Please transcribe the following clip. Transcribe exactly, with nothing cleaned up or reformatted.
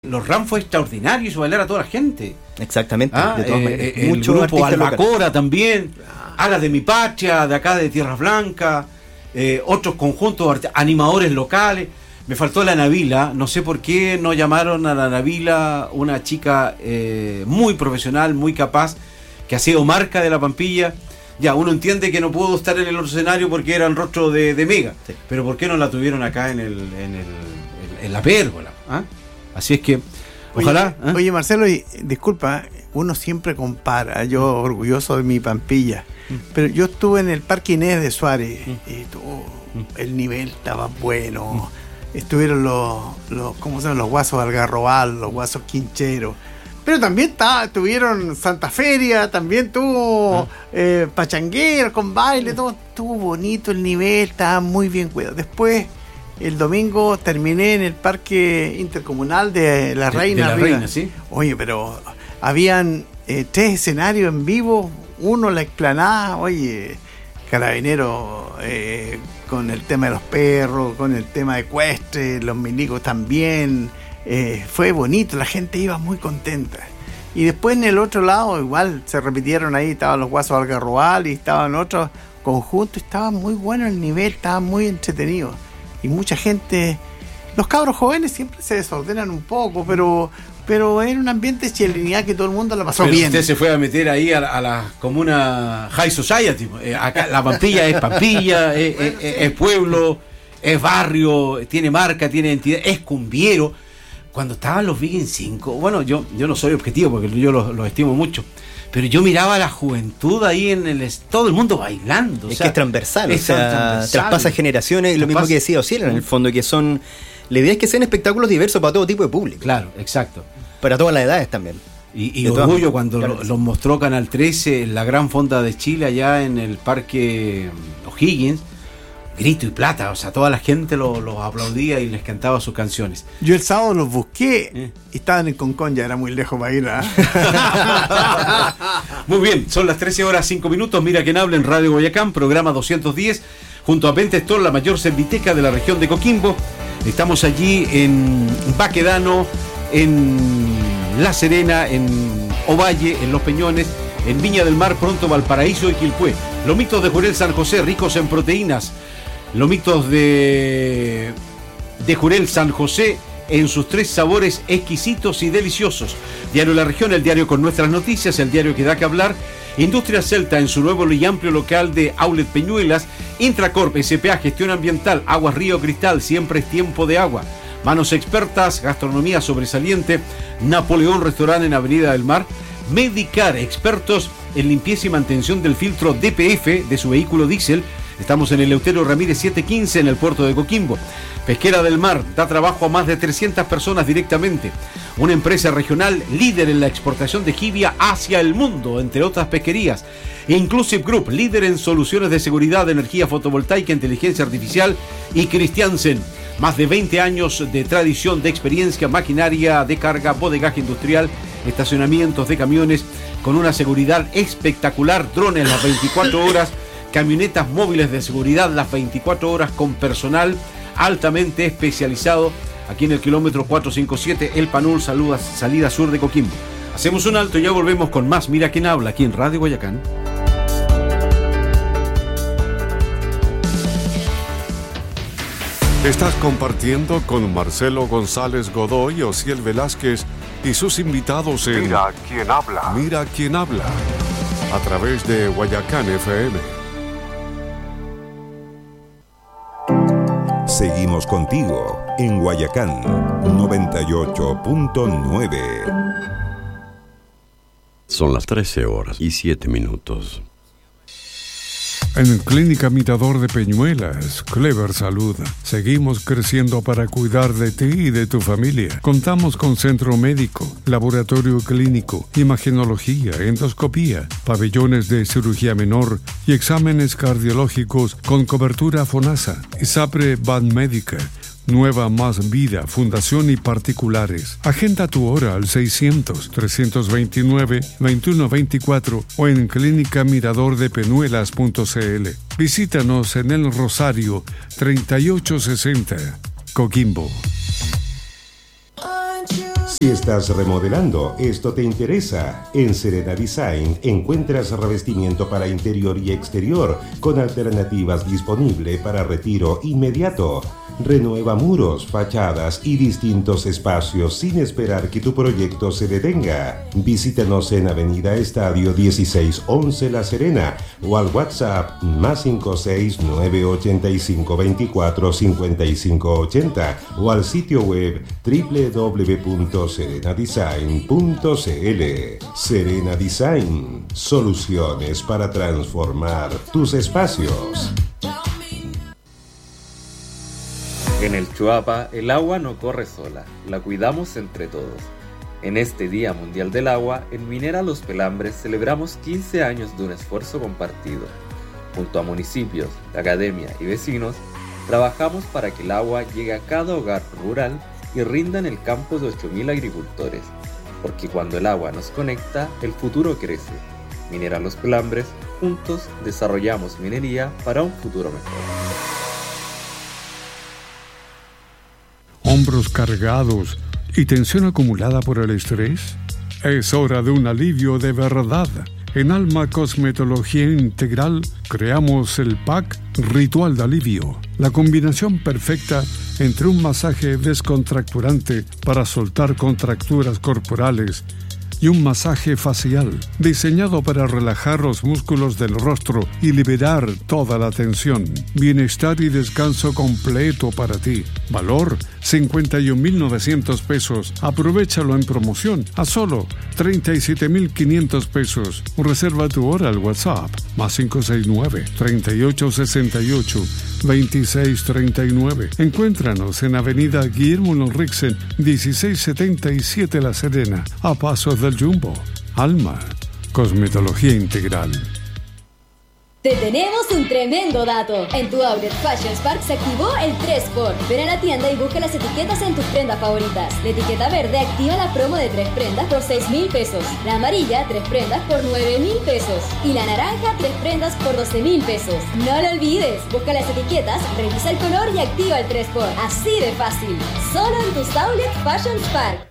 Los Ram fue extraordinario, hizo bailar a toda la gente. Exactamente. Ah, de todas eh, el grupo Albacora también, Alas de mi Patria, de acá de Tierras Blancas, eh, otros conjuntos, animadores locales. Me faltó la Navila, no sé por qué no llamaron a la Navila, una chica eh, muy profesional, muy capaz, que ha sido marca de la Pampilla. Ya, uno entiende que no pudo estar en el otro escenario porque era el rostro de, de Mega, sí. Pero ¿por qué no la tuvieron acá en el en, el, en, en la pérgola? ¿Ah? Así es que, ojalá. Oye, ¿eh? oye Marcelo, y, disculpa, uno siempre compara, yo orgulloso de mi Pampilla, mm. pero yo estuve en el Parque Inés de Suárez mm. y oh, mm. el nivel estaba bueno. Mm. Estuvieron los, los, ¿cómo se llaman? Los guasos Algarrobal, los guasos Quincheros. Pero también está, tuvieron Santa Feria, también tuvo ah. eh, pachangueros con baile, todo estuvo bonito el nivel, estaba muy bien cuidado. Después, el domingo terminé en el Parque Intercomunal de La Reina. De, de la Reina, sí. Oye, pero habían eh, tres escenarios en vivo, uno la explanada, oye, Carabinero eh, con el tema de los perros, con el tema ecuestre, los milicos también. Eh, fue bonito, la gente iba muy contenta. Y después en el otro lado igual se repitieron ahí, estaban los guasos Algarrobal y estaban otros conjuntos, estaba muy bueno el nivel, estaba muy entretenido. Y mucha gente, los cabros jóvenes siempre se desordenan un poco, pero pero era un ambiente de chilenidad que todo el mundo la pasó pero bien. Usted se fue a meter ahí a, a la comuna High Society. Eh, acá la Pampilla es Pampilla, es, bueno, es, sí. es pueblo, es barrio, tiene marca, tiene entidad, es cumbiero. Cuando estaban los Big in cinco, bueno, yo, yo no soy objetivo porque yo los, los estimo mucho, pero yo miraba a la juventud ahí en el... todo el mundo bailando. Es o sea, que es transversal, es o sea, transversal. Traspasa generaciones, y lo mismo que decía Ociel en el fondo, que son... La idea es que sean espectáculos diversos para todo tipo de público. Claro, exacto. Para todas las edades también. Y, y orgullo cuando claro, lo, los mostró Canal trece en la Gran Fonda de Chile, allá en el Parque O'Higgins. Grito y plata, o sea, toda la gente los lo aplaudía y les cantaba sus canciones. Yo el sábado los busqué eh. y estaban en Concón, ya era muy lejos para ir. ¿eh? Muy bien, son las trece horas cinco minutos. Mira quién habla en Radio Guayacán, programa doscientos diez, junto a Venta Store, la mayor serviteca de la región de Coquimbo. Estamos allí en Baquedano, en La Serena, en Ovalle, en Los Peñones, en Viña del Mar, pronto Valparaíso y Quilpué. Lomitos de Jurel San José, ricos en proteínas. Lomitos de, de Jurel San José en sus tres sabores exquisitos y deliciosos. Diario La Región, el diario con nuestras noticias, el diario que da que hablar. Industria Celta en su nuevo y amplio local de Outlet Peñuelas. Intracorp, S P A, gestión ambiental, Aguas Río Cristal, siempre es tiempo de agua. Manos expertas, gastronomía sobresaliente. Napoleón Restaurante en Avenida del Mar. Medicar, expertos en limpieza y mantención del filtro D P F de su vehículo diésel. Estamos en el Eleuterio Ramírez setecientos quince en el puerto de Coquimbo. Pesquera del Mar da trabajo a más de trescientas personas directamente. Una empresa regional líder en la exportación de jibia hacia el mundo, entre otras pesquerías. Inclusive Group, líder en soluciones de seguridad, de energía fotovoltaica, inteligencia artificial. Y Christiansen, más de veinte años de tradición, de experiencia, maquinaria de carga, bodegaje industrial, estacionamientos de camiones con una seguridad espectacular, drones las veinticuatro horas, camionetas móviles de seguridad las veinticuatro horas con personal altamente especializado aquí en el kilómetro cuatrocientos cincuenta y siete, El Panul, saluda, salida sur de Coquimbo. Hacemos un alto y ya volvemos con más Mira quién habla aquí en Radio Guayacán. Estás compartiendo con Marcelo González Godoy y Ociel Velázquez y sus invitados en Mira quién habla. Mira quién habla, a través de Guayacán F M. Seguimos contigo en Guayacán noventa y ocho punto nueve. Son las trece horas y siete minutos. En Clínica Mirador de Peñuelas, Clever Salud, seguimos creciendo para cuidar de ti y de tu familia. Contamos con centro médico, laboratorio clínico, imagenología, endoscopía, pabellones de cirugía menor y exámenes cardiológicos con cobertura FONASA, ISAPRE Banmédica, Nueva Más Vida, Fundación y particulares. Agenda tu hora al seiscientos, trescientos veintinueve, veintiuno veinticuatro o en clínica mirador de peñuelas punto c l. Visítanos en El Rosario, treinta y ocho sesenta, Coquimbo. Si estás remodelando, esto te interesa. En Serena Design encuentras revestimiento para interior y exterior con alternativas disponibles para retiro inmediato. Renueva muros, fachadas y distintos espacios sin esperar que tu proyecto se detenga. Visítanos en Avenida Estadio dieciséis once La Serena o al WhatsApp más cinco seis nueve ocho cinco dos cuatro cinco cinco ocho cero o al sitio web doble u doble u doble u punto serena design punto c l. Serena Design, soluciones para transformar tus espacios. En el Chuapa, el agua no corre sola, la cuidamos entre todos. En este Día Mundial del Agua, en Minera Los Pelambres celebramos quince años de un esfuerzo compartido. Junto a municipios, academia y vecinos, trabajamos para que el agua llegue a cada hogar rural y rinda en el campo de ocho mil agricultores. Porque cuando el agua nos conecta, el futuro crece. Minera Los Pelambres, juntos desarrollamos minería para un futuro mejor. ¿Hombros cargados y tensión acumulada por el estrés? Es hora de un alivio de verdad. En Alma Cosmetología Integral creamos el pack Ritual de Alivio, la combinación perfecta entre un masaje descontracturante para soltar contracturas corporales y un masaje facial diseñado para relajar los músculos del rostro y liberar toda la tensión. Bienestar y descanso completo para ti. Valor cincuenta y un mil novecientos pesos. Aprovéchalo en promoción a solo treinta y siete mil quinientos pesos. Reserva tu hora al WhatsApp más cinco seis nueve, treinta y ocho sesenta y ocho, veintiséis treinta y nueve. Encuéntranos en Avenida Guillermo Lorrixen dieciséis setenta y siete La Serena, a pasos del Jumbo. Alma Cosmetología Integral. Te tenemos un tremendo dato. En tu Outlet Fashion Spark se activó el tres por. Ven a la tienda y busca las etiquetas en tus prendas favoritas. La etiqueta verde activa la promo de tres prendas por seis mil pesos. La amarilla, tres prendas por nueve mil pesos. Y la naranja, tres prendas por doce mil pesos. No lo olvides. Busca las etiquetas, revisa el color y activa el tres por. Así de fácil. Solo en tus Outlet Fashion Spark.